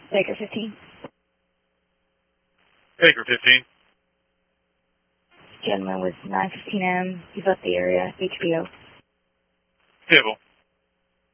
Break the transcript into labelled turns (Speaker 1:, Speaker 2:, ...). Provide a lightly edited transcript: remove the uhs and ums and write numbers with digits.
Speaker 1: Baker 15.
Speaker 2: Baker 15.
Speaker 1: Gentleman with 9:15 a.m. He's left the area. HBO.
Speaker 2: Table.